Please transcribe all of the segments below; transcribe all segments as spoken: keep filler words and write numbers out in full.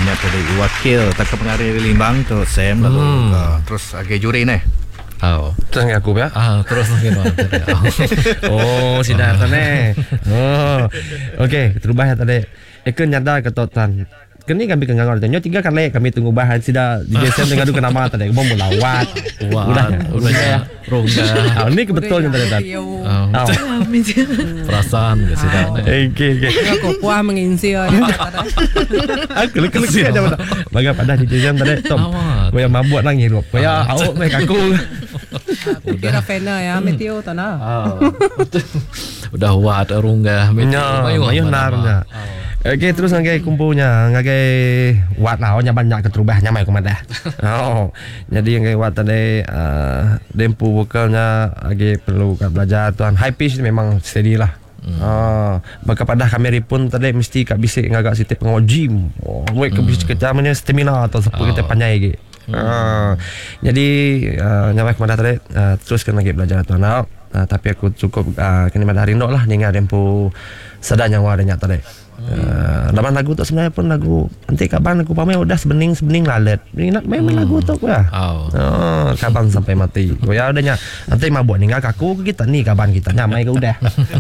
Nya tadi wakil tak pengarih Limbang tu Sam lalu hmm. uh, terus agak juri ni. Oh. Terus aku ya. Ah, terus mungkin. Oh, sudah tadi. Oh. Okey, terubah ya tadi. Ikut nyada ketotan. Kini kami kengang orang tanya tiga kali kami tunggu bahan sudah di desa dengan duka nama tadi mau melawat. Udah udah ya. Rongga. Ah, ini kebetulan tadi tadi. Oh. Perasaan ke sudah. Okey okey. Aku puas menginsir. Aku kelek aja pada. Baga pada di desa tadi top. Boya mabuk nang hirup. Boya awak mai kaku. Kira fena ya meteo tanah. Udah wat rongga. Mayu mayu narnya. Okey, terus ngagai kumpulnya, ngagai wat lawannya banyak keterubahnya mai kumada. Oh. Jadi ngagai wat tadi uh, dempu vokalnya lagi perlu kat belajar tuan. High pitch memang steady lah. Hmm. Oh, maka pada kamera pun tadi mesti kat bisik ngagak sitip pengawal gym. Oh, wek ke bisik kecamanya stamina atau sepuh kita panjai lagi. Hmm. Uh, jadi uh, nyamai kumada tadi uh, teruskan lagi belajar tuan. Uh, tapi aku cukup uh, kini pada hari ndok lah dengar dempu sedang nyawa adanya tadi. Uh, dalam lagu tu sebenarnya pun lagu nanti kapan aku pamai udah sebening-sebening lalet. Minat main hmm. lagu tu ya. Oh. oh, kapan sampai mati. Oh ya udahnya. Nanti mabuk ninggal kaku kita ni kapan kita nyamai ke udah.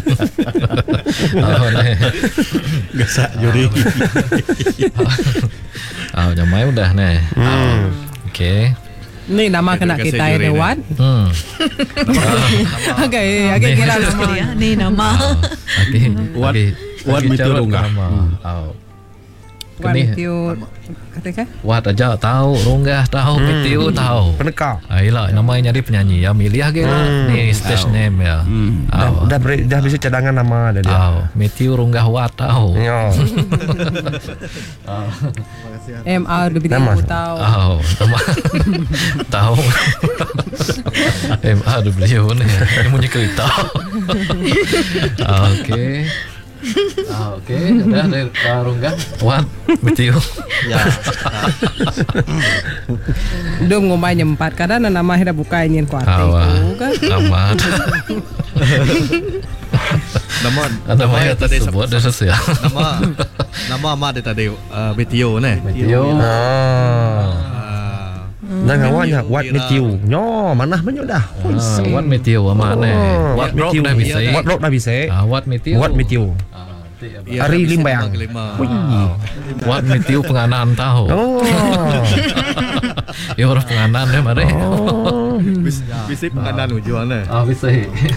Oh, gasak juri. Oh, nyamai udah nih. Hmm. Oh, okey. Ni nama kena kita ada Wan. Hmm. Okey, okey kira nama. Ni nama. Okey. Wan Wan Meteo Rongga. Oh. Wan Meteo katakan? Wat aja tahu, Rongga tahu, Meteo tahu. Peneka. Ayolah namanya nyari penyanyi ya milih aja lah. Ni stage name ya. Dah dah bisa cadangan nama ada dia. Oh, Meteo Rongga Wat tahu. Yo. M A lebih tahu. Oh, nama tahu. M A beliau ni. Ini punya kereta. Okey. Ah, okey. Dah dari Rongga. Wat Meteo. Ya. Dum ngomai empat kadang nama hida buka ingin kuat itu kan. Amat. Nama nama ya tadi sebut dah selesai. Nama nama amat tadi Meteo ni. Meteo. Ah. Dah ngawanya Wat Meteo. Nyo, manah banyak dah. Wat Meteo amat ni. Wat Meteo dah bisa. Wat rock dah bisa. Ah, Wat Meteo. Wat Meteo. Hari Limbang. Wat Meteo penganan tahu. Oh. Ya orang penganan dia mari. Oh. Bisa penganan ujuan ni. Ah bisa.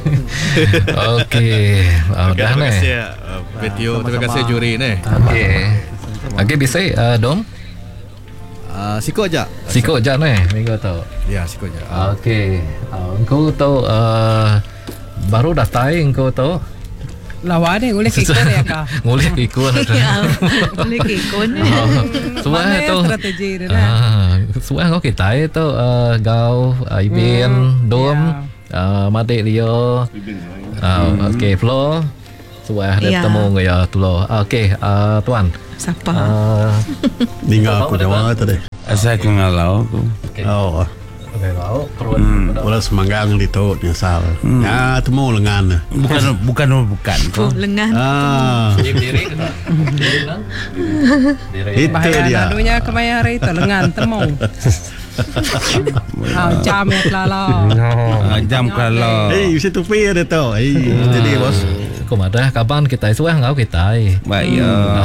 Okey. Ah dah ni. Terima kasih Meteo, terima kasih juri ni. Okey. Okey bisa Dom. Uh, siko aja. Siko aja ni, minggu tu. Ya, siko aja. Uh. Okey. Uh, engkau tu uh, baru dah tay engkau tu. Lawa deh, boleh kikun ya kak? Boleh kikun. Boleh kikun. Semua tu. Strategi dia. Ah, semua engkau kita tu uh, Gau, uh, Ibin, hmm, Dom, yeah. uh, Madik Leo. Uh, Okey, Flo. Semua ada yeah. temu ya tu lo. Okey, uh, tuan. Siapa? Uh, Tinggal aku Jawa tadi. Saya kenal lau aku. Okay. Oh. Okay, lau. Hmm. Bola semanggang di tu nyasal. Hmm. Ya, temu lengan. Bukan bukan bukan. Oh, lengan. Ah. Diri kita. Diri lang. Itu dia. Lalunya kemana hari itu lengan temu. Ah, jam ya kelala. Jam kalau. Eh, bisa tupi ada tu. Eh, jadi bos. Kau ada kapan kita itu engkau kita. Baik ya.